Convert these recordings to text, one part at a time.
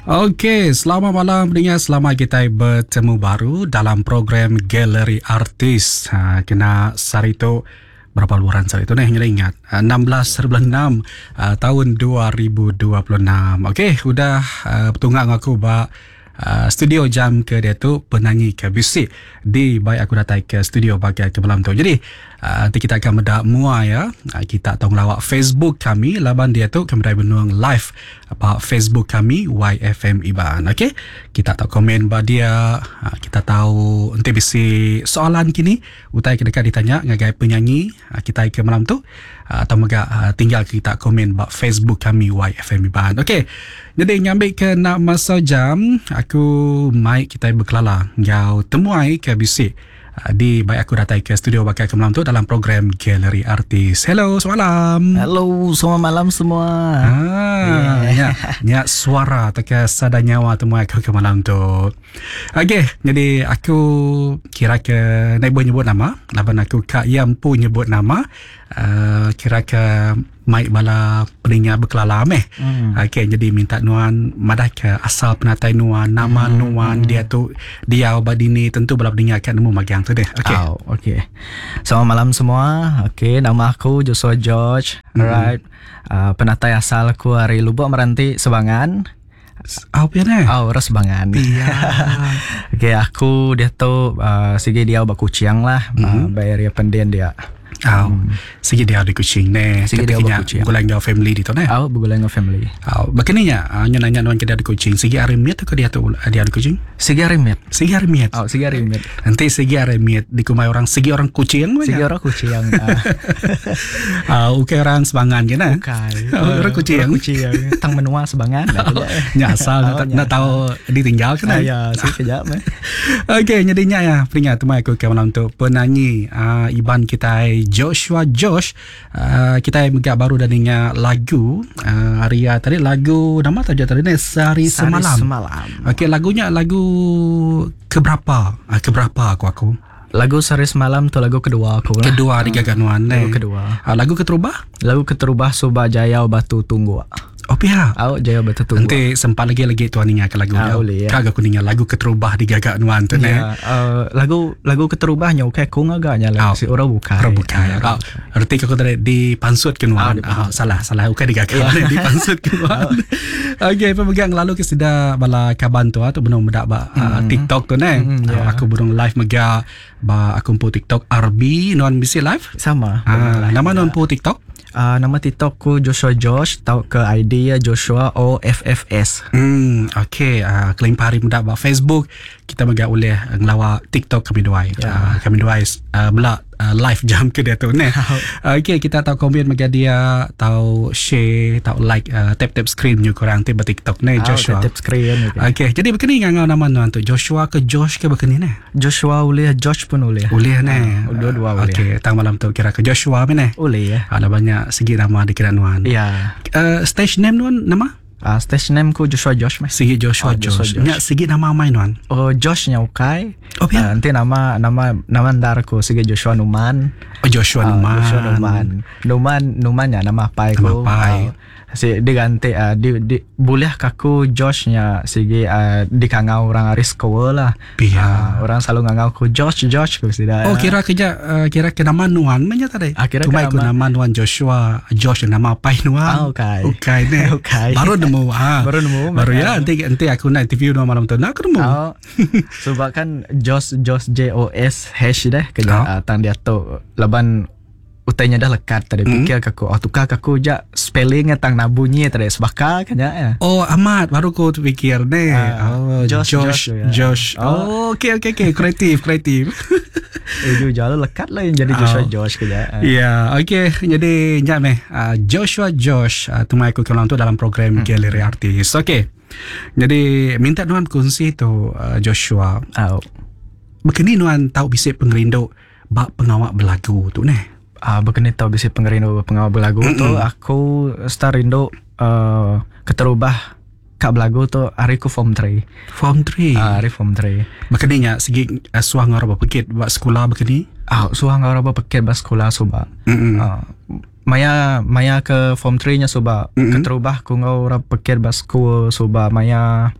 Okey, selamat malam pendengar. Selamat kita bertemu baru dalam program Galeri Artis. Kena hari tu berapa luaran hari tu ni? Hanya ingat 16/6 tahun 2026. Okey, sudah bertunggang aku studio jam ke dia tu penyanyi ke bisik di baik aku datang ke studio bagi ke malam tu. Jadi nanti kita akan mendak mua ya. Kita tahu lawak Facebook kami laban dia tu kami dah benuang live apa Facebook kami YFM Iban. Okey. Kita tahu komen ba dia, kita tahu nanti bisi soalan kini utai dekat ditanya ngagai penyanyi kita ke malam tu atau mega tinggal kita komen ba Facebook kami YFM Iban. Okey. Jadi nyambil ke nak masa jam aku mai kita berkelala ngau temuai ke bisik di baik aku datang ke studio bakal ke malam tu dalam program Galeri Artis. Hello, selamat malam. Hello, selamat malam semua. Nya suara tak sada nyawa temuai aku ke malam tu. Okey, jadi aku kira ke nak nyebut nama, laban aku Kak Yam pun nyebut nama. Kira ke mai bala peningat berkelala Okey, jadi minta nuan madah ke asal penatai nuan, nama nuan dia tu dia badini tentu bala peningat kat nemu magiang tu deh. Okey. Okey. Selamat malam semua. Okey, nama aku Joshua George. Alright. Penatai asal aku dari Lubuk Meranti, Sebangan. Apa ni? Ras Sebangan. Iya. Okey, aku dia tu sige dia bakuciang lah. Bayar dia pendian dia. Sige dia ada kucing ni. Sige dia ada kucing. Bulan ngau family di tu ni. Bulan ngau family. Begininya, nanya nuan kita ada kucing. Sige arimiat atau dia ada kucing? Sige arimiat. Sige arimiat. Sige arimiat. Nanti sige arimiat di kumai orang sige orang kucing. Sige orang kucing. Ukai orang Sebangan ke na? Ukai. Orang kucing. Tang menua Sebangan. Nyasal nak tahu ditinggal ke na? Ya, sige kejap. Okey, jadinya ya, peringat temai aku ke malam tu penyanyi Iban kita Joshua Josh. Kita megak baru dan ingat lagu Arya tadi lagu nama tajuk tadi ni Sehari Semalam. Okey, lagunya lagu keberapa? Keberapa aku? Lagu Sehari Semalam tu lagu kedua aku lah. Kedua di Gaganuan ni. Lagu kedua. Lagu keterubah? Lagu keterubah Subah Jaya Batu Tunggu. Oh pihak. Jaya Batu Tunggu. Nanti sempat lagi tuan ingat ke lagu dia. Kagak aku ingat lagu keterubah di Gaganuan tu ni. Lagu keterubahnya okay kung agaknya lah. Si orang bukan. Orang bukan. Arti aku tadi di Pansut Kenuan. Salah. Bukan di Gaganuan. Di Pansut Kenuan. Okey, pemegang lalu ke sida bala kaban tu tu benar medak TikTok tu ni. Aku burung live mega aku pu TikTok RB nuan bisi live. Sama. Nama nuan pu TikTok? Nama TikTokku Joshua Josh, tahu ke ID ya Joshua OFFS. Okey, klaim pari muda ba Facebook kita mega boleh ngelawa TikTok kami duai. Kami duai bela live jam ke dia tu ni. Okey, kita tahu komen mega dia tahu share, tahu like tap screen you korang tu TikTok ni Joshua. Tap screen. Okey, jadi begini ngau nama nuan tu Joshua ke Josh ke begini ni? Joshua boleh, Josh pun boleh. Boleh ni. Dua-dua boleh. Okey, tang malam tu kira ke Joshua ni. Boleh ya. Ada banyak segi nama di kira nuan. Ya. Stage name nuan nama? Stage name ku Joshua Josh mah. Sigi Joshua Josh. Nya sigi nama main nuan. Joshnya ukai. Ya. Nanti nama ndar ku sigi Joshua Numan. Joshua Numan. Numannya nama pai ku. Diganti boleh kaku Joshnya sigi dikangau orang aris ko lah. Orang selalu ngangau ku Josh ku sida. Kira ke nama nuan menya tadi. Cuma ku nama nuan Joshua Josh nama pai nuan. Okay ni. Baru nemu. Baru ya nanti aku nak interview nama malam tu nak nemu. Sebab kan Josh JOS hash deh kerja tang dia tu laban utainya dah lekat tadi fikir aku tukar aku je spelling tang na bunyi tadi sebaka kan ya. Amat baru aku fikir ni. Josh. Okey kreatif. Itu jalan lekat lah yang jadi Joshua Josh kerja. Ya, okey. Jadi nyame Joshua Josh temui aku kalau tu dalam program Galeri Artis. Okey. Jadi minta nuan kongsi tu Joshua. Begini nuan tahu bisik pengerindu bak pengawak belagu tu ni. Begini tahu bisik pengerindu pengawak belagu tu aku start rindu keterubah Kak belagu tu hari ku form 3. Hari form 3. Maknanya segi suang orang berpikir buat sekolah begini. Suang orang berpikir buat sekolah subak. Maya ke form 3 nya suba keterubah ku ngau ora pikir bas school suba maya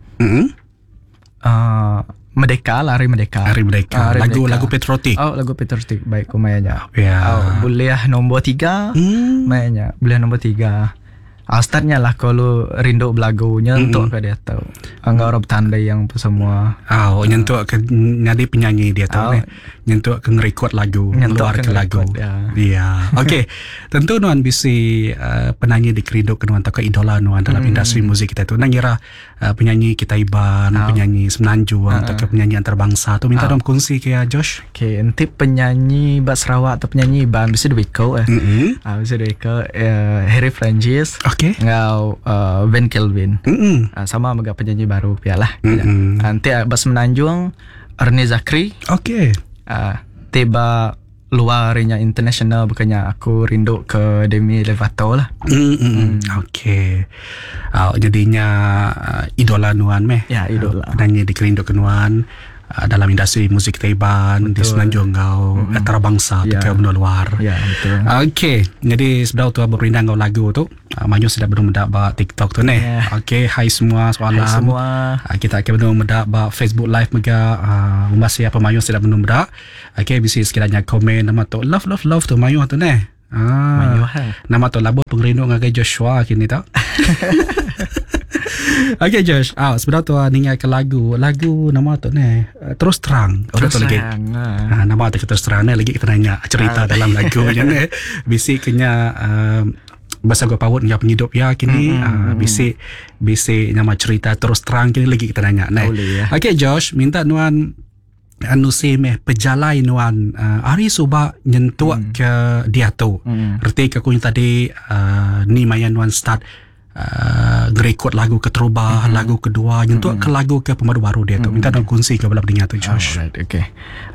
Merdeka lah, Hari Merdeka. Hari Merdeka. Lagu patriotik. Oh, lagu patriotik. Baik, ku mayanya. Ya. Buliah nombor 3. Mayanya. Buliah nombor 3. Startnya lah kalau rindu belagunya untuk ke dia tahu. Enggak orang tandai yang semua. Nyentuh ke nyadi penyanyi dia tahu nih. Nyentuh ke ngerekod lagu, keluar ke lagu. Iya. Okey. Tentu nuan bisi penyanyi di kerindu ke nuan tak idola nuan dalam industri musik kita tu. Nangira penyanyi kita Iban, penyanyi Semenanjung atau penyanyi antarabangsa tu minta dong kongsi ke Josh. Okey, nanti penyanyi Bas Sarawak atau penyanyi Iban bisa duiko bisa duiko Harry Francis. Okey. Ngau Van Kelvin. Sama mega penyanyi baru pialah. Nanti Bas Semenanjung Ernie Zakri. Okey. Tiba luarnya international bukannya aku rindu ke Demi Lovato lah. Okey. Jadinya idola nuan meh. Ya, idola. Penyanyi di kerindu ke nuan dalam industri musik Taiban di Semenanjung kau antarabangsa tu ke benua luar. Ya, betul. Okey, jadi sebelum tu berindang kau lagu tu, Manyu sudah belum mendapat TikTok tu ni. Okey, hai semua soalan. Hai semua. Kita akan belum mendapat Facebook Live mega masih apa Manyu sudah belum mendapat. Okey, bisa sekiranya komen nama tu love tu Manyu tu ni. Manyu nama tu labur pengrindu ngagai Joshua kini tak? Okay Josh, sebenarnya tu ningai ke lagu nama tu ni Terus Terang. Terus lagi. Nama tu Terus Terang ni lagi kita nanya cerita dalam lagu ni. Bisik kena bahasa gua pawut ngap ngidup ya kini bisik nama cerita Terus Terang kini lagi kita nanya ni. Okay Josh, minta nuan meh pejalai nuan hari suba nyentuh ke dia tu. Erti ke kuing tadi ni mayan nuan start ngerekod lagu keterubah, lagu kedua nyentuh ke lagu ke pemadu baru dia tu. Minta dong kongsi ke belah pendengar tu Josh. Right, okay.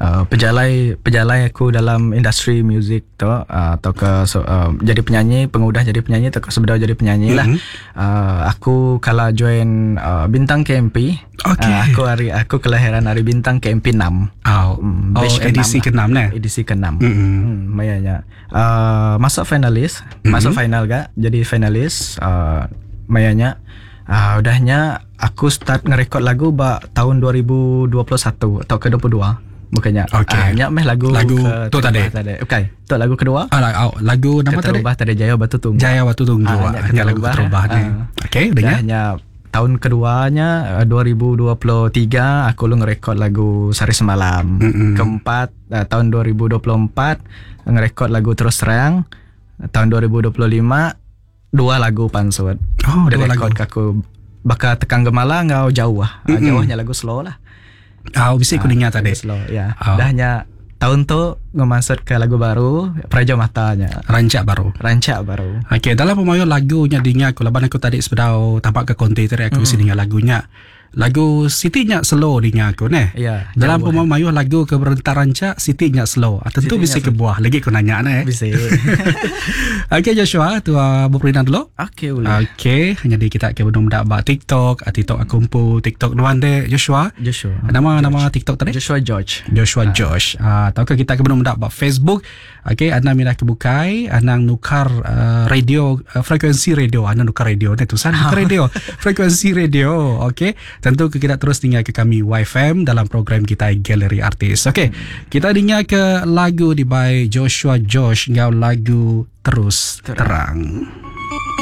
Pejalai aku dalam industri muzik tu atau ke jadi penyanyi, pengudah jadi penyanyi atau ke sebenarnya jadi penyanyi lah. Aku kala join Bintang KMP. Okay. Aku kelahiran hari Bintang KMP 6. Edisi ke-6 ni. Edisi ke-6. Mayanya. Masuk finalis, masuk final gak? Jadi finalis mayanya. Udahnya aku start ngerekod lagu tahun 2021 atau ke-22. Bukannya. Okay. Nyak meh lagu tu tadi. Okay. Tu lagu kedua. Lagu nama tadi. Keterubah tadi Jaya Batu Tunggu. Jaya Batu Tunggu. Hanya lagu keterubah ni. Okay, dengar. Hanya tahun keduanya 2023 aku lu ngerekod lagu Sari Semalam. Keempat tahun 2024 ngerekod lagu Terus Terang. Tahun 2025 2 lagu Pansut. Oh, 2 lagu. Aku bakal Tekang Gemala ngau jauh jauhnya lagu slow lah. Bisa aku dengar tadi. Slow ya. Dahnya tahun tu ngemasuk ke lagu baru Praja Matanya. Rancak baru. Okey, dalam pemayo lagunya dinga aku laban aku tadi sepedau tampak ke konten aku isi dengar lagunya. Lagu Sitinya slow dinga aku ni. Ya. Dalam pemayo lagu ke Berentar Rancak Sitinya slow. Tentu bisa ke buah lagi aku nanya ni. Bisa. Okey Joshua, tu berperindah dulu. Okey, boleh. Okey, hanya di kita ke belum dapat TikTok, TikTok aku pun TikTok nuan de Joshua. Nama TikTok tadi? Joshua George. Tahukah kita ke belum dapat Facebook. Okey, anda mila kebukai, anda nukar radio frekuensi radio, anda nukar radio ni tulisan nukar radio. Frekuensi radio. Okey, tentu kita terus tinggal ke kami YFM dalam program kita Galeri Artis. Okey, kita dengar ke lagu di by Joshua Josh ngau lagu Terus Terang.